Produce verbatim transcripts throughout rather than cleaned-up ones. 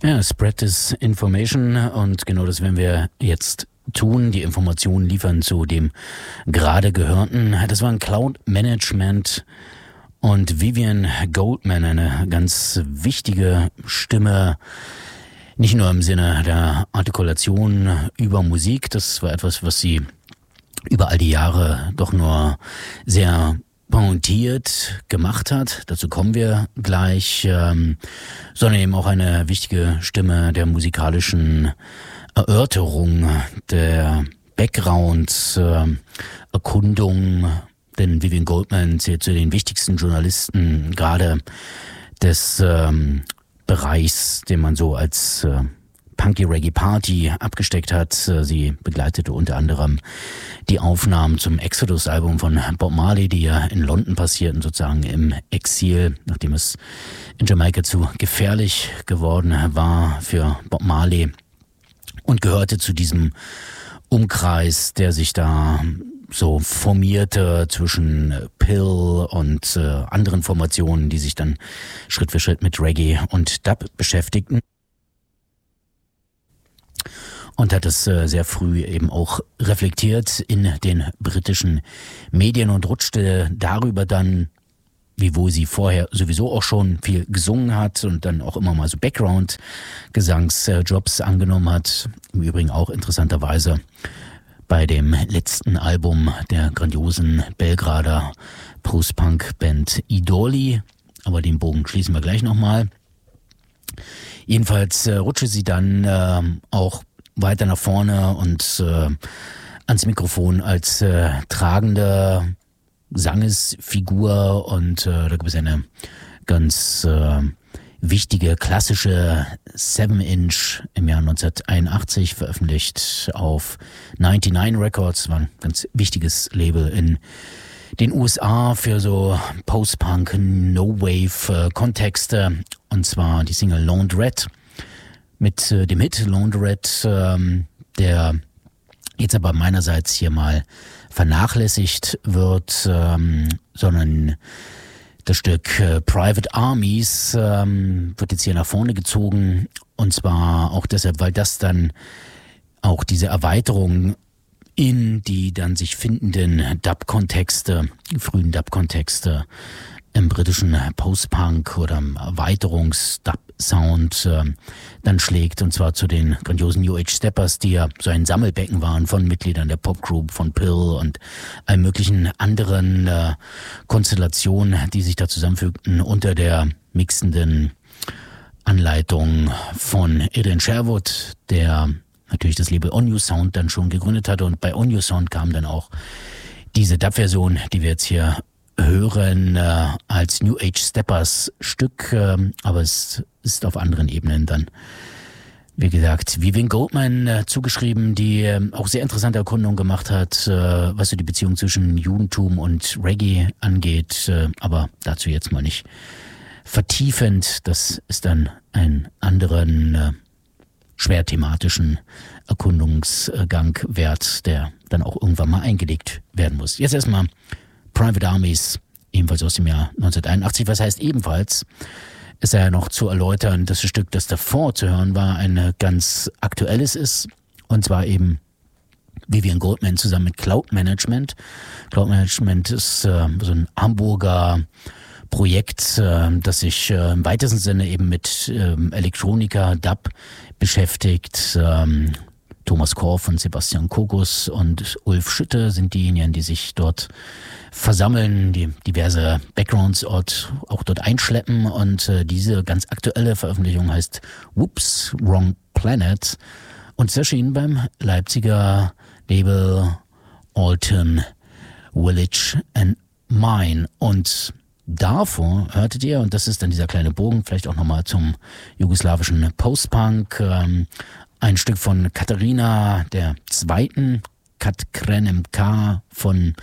Ja, Spread is Information und genau das werden wir jetzt tun, die Informationen liefern zu dem gerade Gehörten. Das war ein Cloud Management und Vivian Goldman, eine ganz wichtige Stimme, nicht nur im Sinne der Artikulation über Musik, das war etwas, was sie über all die Jahre doch nur sehr pointiert gemacht hat, dazu kommen wir gleich, ähm, sondern eben auch eine wichtige Stimme der musikalischen Erörterung, der Background-Erkundung, äh, denn Vivian Goldman zählt zu den wichtigsten Journalisten gerade des ähm, Bereichs, den man so als äh, Punky Reggae Party abgesteckt hat. Sie begleitete unter anderem die Aufnahmen zum Exodus-Album von Bob Marley, die ja in London passierten, sozusagen im Exil, nachdem es in Jamaika zu gefährlich geworden war für Bob Marley, und gehörte zu diesem Umkreis, der sich da so formierte zwischen Pill und äh, anderen Formationen, die sich dann Schritt für Schritt mit Reggae und Dub beschäftigten. Und hat es äh, sehr früh eben auch reflektiert in den britischen Medien und rutschte darüber dann, wiewohl sie vorher sowieso auch schon viel gesungen hat und dann auch immer mal so Background-Gesangsjobs angenommen hat. Im Übrigen auch interessanterweise bei dem letzten Album der grandiosen Belgrader Post-Punk-Band Idoli. Aber den Bogen schließen wir gleich nochmal. Jedenfalls äh, rutschte sie dann äh, auch weiter nach vorne und äh, ans Mikrofon als äh, tragende Sangesfigur, und äh, da gibt es eine ganz äh, wichtige klassische seven inch im Jahr neunzehnhunderteinundachtzig veröffentlicht auf neunundneunzig Records, war ein ganz wichtiges Label in den U S A für so Post-Punk, No-Wave-Kontexte, und zwar die Single Laundrette mit äh, dem Hit Laundrette, ähm, der jetzt aber meinerseits hier mal vernachlässigt wird, ähm, sondern das Stück äh, Private Armies ähm, wird jetzt hier nach vorne gezogen, und zwar auch deshalb, weil das dann auch diese Erweiterung in die dann sich findenden Dub-Kontexte, frühen Dub-Kontexte im britischen Post-Punk oder Erweiterungs-Dub-Sound äh, dann schlägt, und zwar zu den grandiosen New Age Steppers, die ja so ein Sammelbecken waren von Mitgliedern der Popgroup, von Pill und allen möglichen anderen äh, Konstellationen, die sich da zusammenfügten unter der mixenden Anleitung von Adrian Sherwood, der natürlich das Label On You Sound dann schon gegründet hatte, und bei On You Sound kam dann auch diese Dub-Version, die wir jetzt hier hören, äh, als New Age Steppers Stück, äh, aber es ist auf anderen Ebenen dann, wie gesagt, Vivian Goldman äh, zugeschrieben, die äh, auch sehr interessante Erkundungen gemacht hat, äh, was so die Beziehung zwischen Judentum und Reggae angeht, äh, aber dazu jetzt mal nicht vertiefend. Das ist dann einen anderen äh, schwer thematischen Erkundungsgang wert, der dann auch irgendwann mal eingelegt werden muss. Jetzt erstmal Private Armies, ebenfalls aus dem Jahr neunzehnhunderteinundachtzig. Was heißt ebenfalls? Ist ja noch zu erläutern, dass das Stück, das davor zu hören war, ein ganz aktuelles ist. Und zwar eben Vivian Goldman zusammen mit Cloud Management. Cloud Management ist äh, so ein Hamburger Projekt, äh, das sich äh, im weitesten Sinne eben mit äh, Elektronika, Dub beschäftigt. Ähm, Thomas Korff und Sebastian Kokus und Ulf Schütte sind diejenigen, die sich dort versammeln, die diverse Backgrounds dort, auch dort einschleppen, und äh, diese ganz aktuelle Veröffentlichung heißt Whoops, Wrong Planet, und ist erschienen beim Leipziger Label Alton Village and Mine. Und davor hörtet ihr, und das ist dann dieser kleine Bogen, vielleicht auch nochmal zum jugoslawischen Post-Punk, ähm, ein Stück von Katharina der Zweiten, Kat Krenem K, von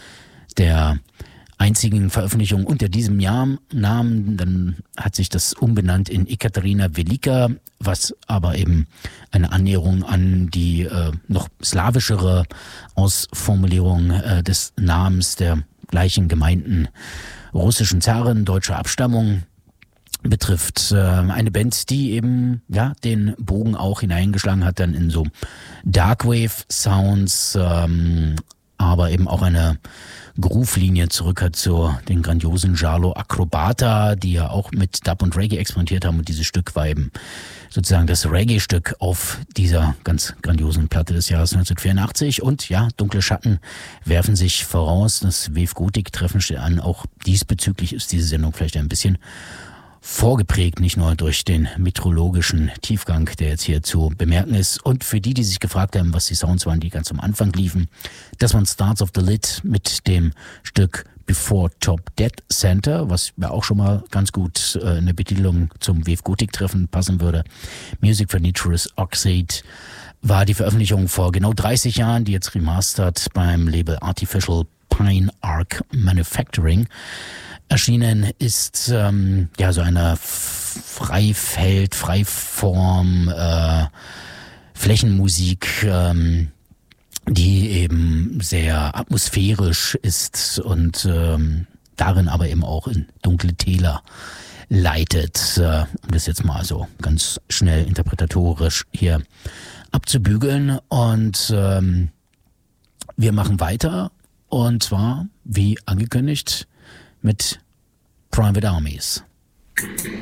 der einzigen Veröffentlichung unter diesem Jahr Namen. Dann hat sich das umbenannt in Ekaterina Velika, was aber eben eine Annäherung an die äh, noch slawischere Ausformulierung äh, des Namens der gleichen gemeinten russischen Zarin deutscher Abstammung betrifft. Eine Band, die eben ja den Bogen auch hineingeschlagen hat dann in so Darkwave-Sounds, ähm, aber eben auch eine Groove-Linie zurück hat zu den grandiosen Giallo Acrobata, die ja auch mit Dub und Reggae experimentiert haben, und dieses Stück war eben sozusagen das Reggae-Stück auf dieser ganz grandiosen Platte des Jahres neunzehnhundertvierundachtzig. Und ja, Dunkle Schatten werfen sich voraus, das Wave Gothic Treffen steht an. Auch diesbezüglich ist diese Sendung vielleicht ein bisschen vorgeprägt, nicht nur durch den meteorologischen Tiefgang, der jetzt hier zu bemerken ist. Und für die, die sich gefragt haben, was die Sounds waren, die ganz am Anfang liefen, das waren Starts of the Lid mit dem Stück Before Top Dead Center, was ja auch schon mal ganz gut äh, in der Betitelung zum Wave Gothic Treffen passen würde. Music for Nitrous Oxide war die Veröffentlichung vor genau dreißig Jahren, die jetzt remastert beim Label Artificial Pine Arc Manufacturing erschienen ist. Ähm, ja, so eine Freifeld, Freiform, äh, Flächenmusik, ähm, die eben sehr atmosphärisch ist und ähm, darin aber eben auch in dunkle Täler leitet, äh, um das jetzt mal so ganz schnell interpretatorisch hier abzubügeln. Und ähm, wir machen weiter, und zwar, wie angekündigt, mit Private Armies.